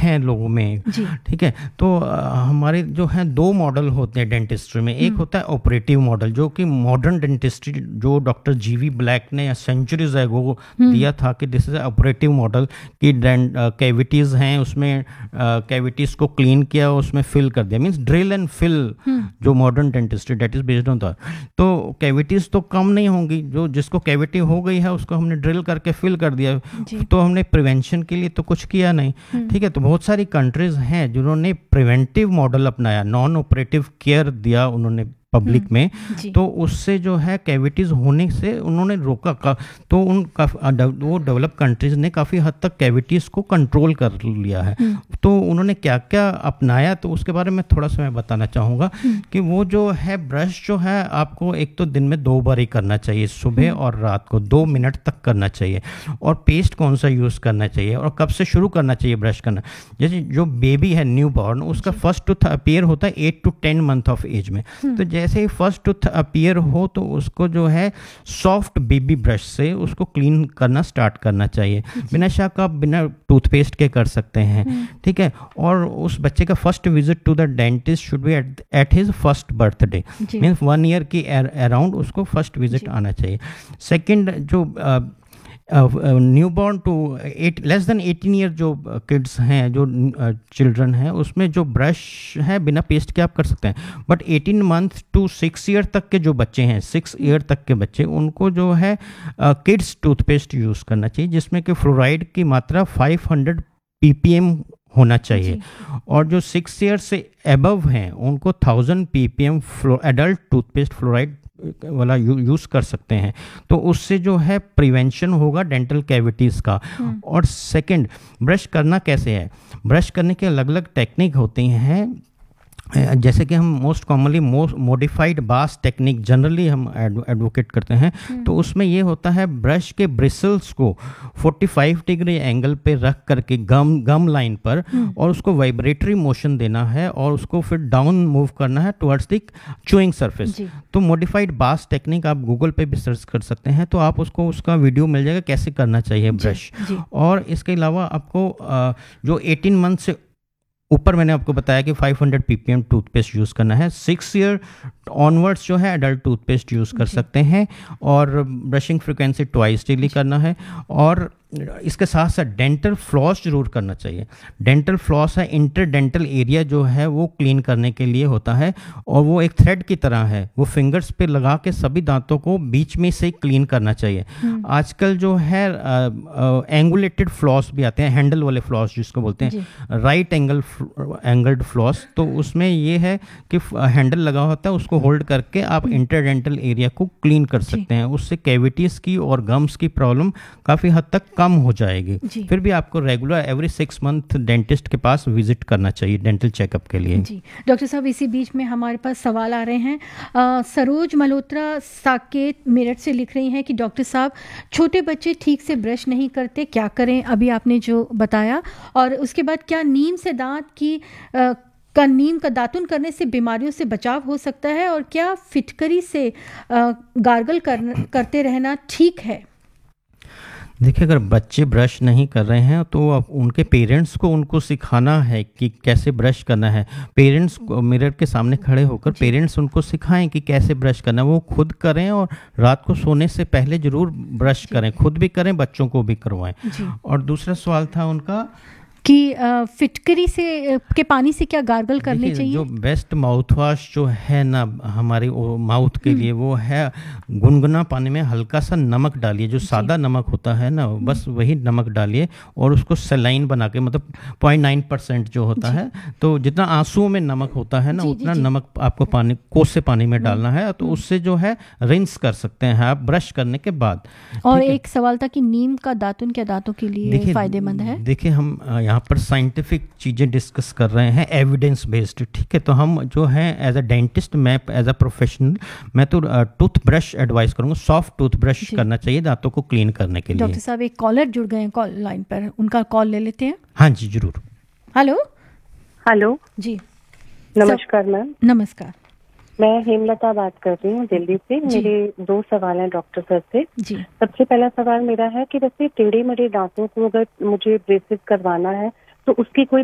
हैं लोगों में, ठीक है। तो हमारे जो हैं दो मॉडल होते हैं डेंटिस्ट्री में। एक होता है ऑपरेटिव मॉडल, जो कि मॉडर्न डेंटिस्ट्री जो डॉक्टर जीवी ब्लैक ने सेंचुरीज एगो दिया था कि दिस इज ऑपरेटिव मॉडल, कि कैविटीज़ हैं उसमें कैविटीज़ को क्लीन किया, उसमें फिल कर दिया, मीन्स ड्रिल एंड फिल। जो modern dentistry date is based on that. तो कैविटीज़ तो कम नहीं होंगी, जो जिसको कैविटी हो गई है उसको हमने ड्रिल करके फिल कर दिया, तो हमने प्रिवेंशन के लिए तो कुछ किया नहीं, ठीक है। तो बहुत सारी कंट्रीज हैं जिन्होंने प्रिवेंटिव मॉडल अपनाया, नॉन ऑपरेटिव केयर दिया उन्होंने पब्लिक में, तो उससे जो है कैविटीज होने से उन्होंने रोका। तो वो डेवलप कंट्रीज ने काफ़ी हद तक कैविटीज को कंट्रोल कर लिया है। तो उन्होंने क्या क्या अपनाया, तो उसके बारे में थोड़ा सा मैं बताना चाहूँगा कि वो जो है ब्रश जो है आपको एक तो दिन में 2 बार ही करना चाहिए, सुबह और रात को 2 मिनट तक करना चाहिए। और पेस्ट कौन सा यूज़ करना चाहिए और कब से शुरू करना चाहिए ब्रश करना। जैसे जो बेबी है न्यू बॉर्न, उसका फर्स्ट टूथ अपीयर होता है 8 to 10 मंथ ऑफ एज में। तो जैसे ही फर्स्ट टूथ अपीयर हो तो उसको जो है सॉफ्ट बेबी ब्रश से उसको क्लीन करना स्टार्ट करना चाहिए। बिना शक आप बिना टूथपेस्ट के कर सकते हैं, ठीक है। और उस बच्चे का first visit to the dentist should be at his first birthday, means 1 year के अराउंड उसको फर्स्ट विजिट आना चाहिए। सेकेंड, जो new born to less than 18 year जो किड्स हैं, जो चिल्ड्रन हैं, उसमें जो ब्रश है बिना पेस्ट के आप कर सकते हैं। बट 18 मंथ टू 6 ईयर तक के जो बच्चे हैं, 6 ईयर तक के बच्चे, उनको जो है किड्स टूथपेस्ट यूज़ करना चाहिए, जिसमें कि फ्लोराइड की मात्रा 500 ppm होना चाहिए। और जो 6 ईयर से एबव हैं उनको 1000 ppm एडल्ट टूथपेस्ट फ्लोराइड वाला यूज़ कर सकते हैं। तो उससे जो है प्रिवेंशन होगा डेंटल कैविटीज़ का। और सेकंड, ब्रश करना कैसे है। ब्रश करने के अलग अलग टेक्निक होती हैं, जैसे कि हम मोस्ट कॉमनली मॉडिफाइड बास टेक्निक जनरली हम एडवोकेट करते हैं। तो उसमें ये होता है ब्रश के ब्रिसल्स को 45 डिग्री एंगल पे रख करके गम लाइन पर, और उसको वाइब्रेटरी मोशन देना है और उसको फिर डाउन मूव करना है टुवर्ड्स द च्यूइंग सरफेस। तो मॉडिफाइड बास टेक्निक आप गूगल पे भी सर्च कर सकते हैं, तो आप उसको उसका वीडियो मिल जाएगा कैसे करना चाहिए ब्रश। और इसके अलावा आपको जो 18 मंथ से ऊपर मैंने आपको बताया कि 500 ppm टूथपेस्ट यूज़ करना है। 6 ईयर ऑनवर्ड्स जो है एडल्ट टूथपेस्ट यूज़ कर सकते हैं। और ब्रशिंग फ्रिक्वेंसी ट्वाइस डेली करना है। और इसके साथ साथ डेंटल फ्लॉस जरूर करना चाहिए। डेंटल फ्लॉस है इंटरडेंटल एरिया जो है वो क्लीन करने के लिए होता है, और वो एक थ्रेड की तरह है, वो फिंगर्स पे लगा के सभी दांतों को बीच में से क्लीन करना चाहिए। आजकल जो है एंगुलेटेड फ्लॉस भी आते हैं, हैंडल वाले फ्लॉस जिसको बोलते हैं, राइट एंगल्ड फ्लॉस। तो उसमें ये है कि हैंडल लगा होता है, उसको होल्ड करके आप इंटरडेंटल एरिया को क्लीन कर सकते हैं। उससे कैविटीज़ की और गम्स की प्रॉब्लम काफ़ी हद तक कम हो जाएगी। फिर भी आपको रेगुलर एवरी 6 मंथ डेंटिस्ट के पास विजिट करना चाहिए डेंटल चेकअप के लिए। जी डॉक्टर साहब, इसी बीच में हमारे पास सवाल आ रहे हैं। सरोज मल्होत्रा साकेत मेरठ से लिख रही हैं कि डॉक्टर साहब, छोटे बच्चे ठीक से ब्रश नहीं करते, क्या करें? अभी आपने जो बताया, और उसके बाद क्या नीम से दांत की नीम का दातुन करने से बीमारियों से बचाव हो सकता है, और क्या फिटकरी से गार्गल करते रहना ठीक है? देखिए, अगर बच्चे ब्रश नहीं कर रहे हैं तो अब उनके पेरेंट्स को उनको सिखाना है कि कैसे ब्रश करना है। पेरेंट्स को मिरर के सामने खड़े होकर पेरेंट्स उनको सिखाएं कि कैसे ब्रश करना है। वो खुद करें और रात को सोने से पहले ज़रूर ब्रश करें, खुद भी करें, बच्चों को भी करवाएं। और दूसरा सवाल था उनका कि फिटकरी से के पानी से क्या गार्गल करने चाहिए? जो बेस्ट माउथ वॉश जो है ना हमारे माउथ के लिए, वो है गुनगुना पानी में हल्का सा नमक डालिए, जो सादा नमक होता है ना, बस वही नमक डालिए, और उसको सलाइन बना के, मतलब 0.9% जो होता है, तो जितना आंसुओं में नमक होता है ना उतना नमक आपको पानी कोस से पानी में डालना है, तो उससे जो है रिंस कर सकते हैं आप ब्रश करने के बाद। और एक सवाल था कि नीम का दातुन क्या दांतों के लिए फायदेमंद है? देखिए, हम यहाँ पर साइंटिफिक चीज़ें डिस्कस कर रहे हैं, एविडेंस बेस्ड, ठीक है। तो हम जो है एज अ डेंटिस्ट, मैं एज अ प्रोफेशनल, मैं तो टूथ ब्रश एडवाइस करूँगा, सॉफ्ट टूथ ब्रश करना चाहिए दांतों को क्लीन करने के लिए। डॉक्टर साहब, एक कॉलर जुड़ गए हैं कॉल लाइन पर, उनका कॉल ले लेते हैं। हाँ जी, जरूर। हेलो। हेलो जी, नमस्कार मैम। नमस्कार। मैं हेमलता बात कर रही हूँ दिल्ली से। मेरे 2 सवाल हैं डॉक्टर सर से। जी। सबसे पहला सवाल मेरा है कि जैसे टेढ़े मेढ़े दांतों को अगर मुझे ब्रेसेस करवाना है तो उसकी कोई